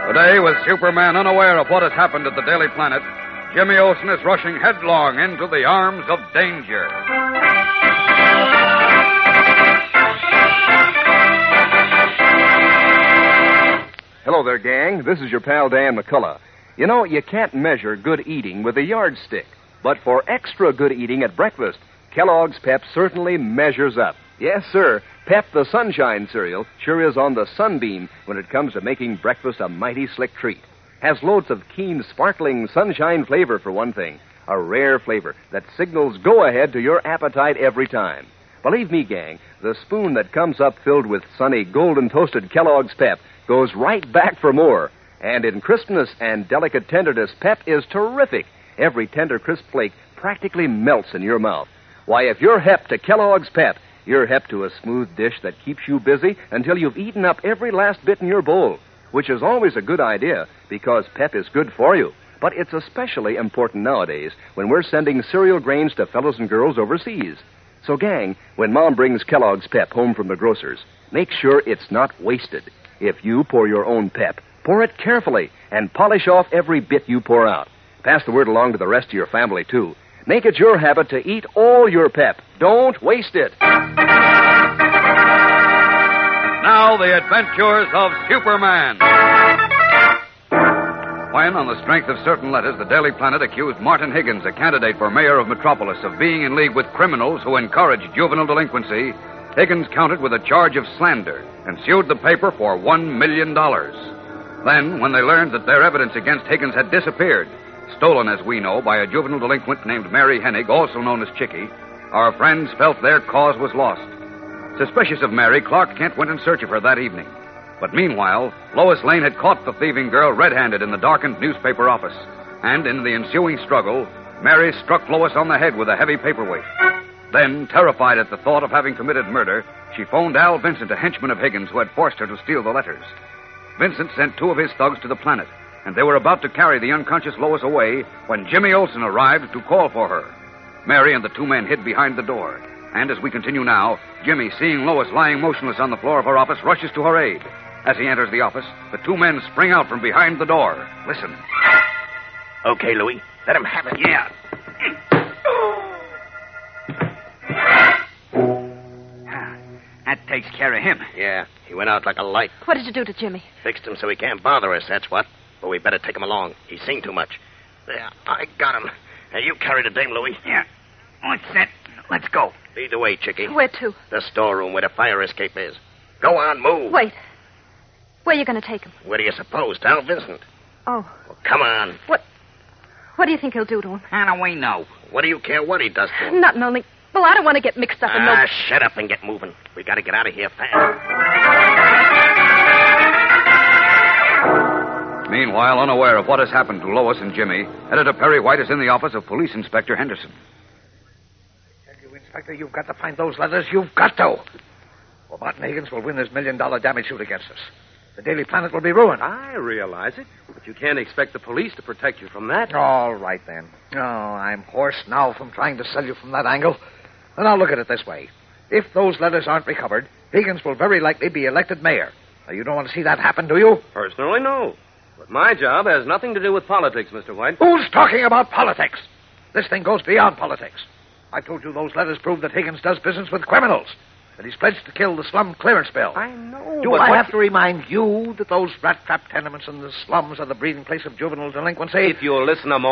Today, with Superman unaware of what has happened at the Daily Planet, Jimmy Olsen is rushing headlong into the arms of danger. Hello there, gang. This is your pal Dan McCullough. You know, you can't measure good eating with a yardstick. But for extra good eating at breakfast, Kellogg's Pep certainly measures up. Yes, sir. Pep the Sunshine cereal sure is on the sunbeam when it comes to making breakfast a mighty slick treat. Has loads of keen, sparkling sunshine flavor, for one thing. A rare flavor that signals go-ahead to your appetite every time. Believe me, gang, the spoon that comes up filled with sunny, golden toasted Kellogg's Pep goes right back for more. And in crispness and delicate tenderness, Pep is terrific. Every tender, crisp flake practically melts in your mouth. Why, if you're hep to Kellogg's Pep, you're hep to a smooth dish that keeps you busy until you've eaten up every last bit in your bowl, which is always a good idea because Pep is good for you. But it's especially important nowadays when we're sending cereal grains to fellows and girls overseas. So, gang, when Mom brings Kellogg's Pep home from the grocer's, make sure it's not wasted. If you pour your own Pep, pour it carefully and polish off every bit you pour out. Pass the word along to the rest of your family, too. Make it your habit to eat all your Pep. Don't waste it. Now, the adventures of Superman. When, on the strength of certain letters, the Daily Planet accused Martin Higgins, a candidate for mayor of Metropolis, of being in league with criminals who encourage juvenile delinquency, Higgins countered with a charge of slander and sued the paper for $1 million. Then, when they learned that their evidence against Higgins had disappeared, stolen, as we know, by a juvenile delinquent named Mary Hennig, also known as Chickie, our friends felt their cause was lost. Suspicious of Mary, Clark Kent went in search of her that evening. But meanwhile, Lois Lane had caught the thieving girl red-handed in the darkened newspaper office. And in the ensuing struggle, Mary struck Lois on the head with a heavy paperweight. Then, terrified at the thought of having committed murder, she phoned Al Vincent, a henchman of Higgins who had forced her to steal the letters. Vincent sent two of his thugs to the Planet, and they were about to carry the unconscious Lois away when Jimmy Olsen arrived to call for her. Mary and the two men hid behind the door. And as we continue now, Jimmy, seeing Lois lying motionless on the floor of her office, rushes to her aid. As he enters the office, the two men spring out from behind the door. Listen. Okay, Louie. Let him have it. Yeah. That takes care of him. Yeah, he went out like a light. What did you do to Jimmy? Fixed him so he can't bother us, that's what. But we better take him along. He's seen too much. There, I got him. Now, you carry the dame, Louie. Yeah. What's that? Let's go. Lead the way, Chickie. Where to? The storeroom where the fire escape is. Go on, move. Wait. Where are you going to take him? Where do you suppose? To Al Vincent. Oh. Well, come on. What do you think he'll do to him? How do we know? What do you care what he does to him? Nothing, only... Well, I don't want to get mixed up in no... Shut up and get moving. We got to get out of here fast. Meanwhile, unaware of what has happened to Lois and Jimmy, Editor Perry White is in the office of Police Inspector Henderson. I tell you, Inspector, you've got to find those letters. You've got to. Or Martin Higgins will win his $1 million damage suit against us. The Daily Planet will be ruined. I realize it, but you can't expect the police to protect you from that. All right, then. Oh, I'm hoarse now from trying to sell you from that angle. And I'll look at it this way. If those letters aren't recovered, Higgins will very likely be elected mayor. Now, you don't want to see that happen, do you? Personally, no. But my job has nothing to do with politics, Mr. White. Who's talking about politics? This thing goes beyond politics. I told you those letters prove that Higgins does business with criminals, that he's pledged to kill the slum clearance bill. I know. Do I have to remind you that those rat-trap tenements in the slums are the breeding place of juvenile delinquency? If you'll listen a moment.